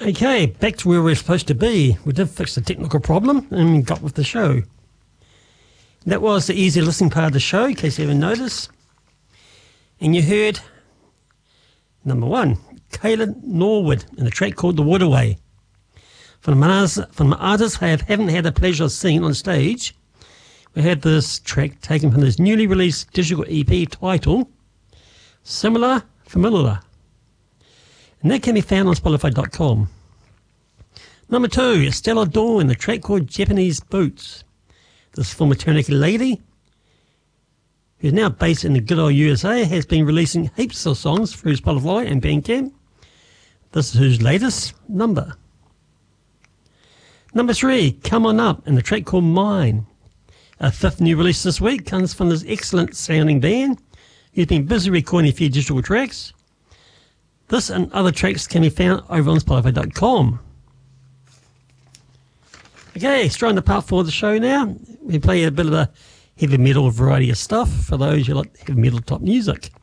Okay, back to where we're supposed to be. We did fix the technical problem and got with the show. That was the easy listening part of the show, in case you haven't noticed. And you heard, number one, Kayla Norwood in a track called The Waterway. From the artists I haven't had the pleasure of seeing on stage, we had this track taken from this newly released digital EP titled Familiar. And that can be found on Spotify.com. Number two, Stella Dawn, a track called Japanese Boots. This former Taranaki lady, who's now based in the good old USA, has been releasing heaps of songs through Spotify and Bandcamp. This is her latest number. Number three, Come On Up, and the track called Mine. A fifth new release this week comes from this excellent sounding band who's been busy recording a few digital tracks. This and other tracks can be found over on Spotify.com. Okay, straight into part 4 of the show now. We play a bit of a heavy metal variety of stuff for those who like heavy metal type music.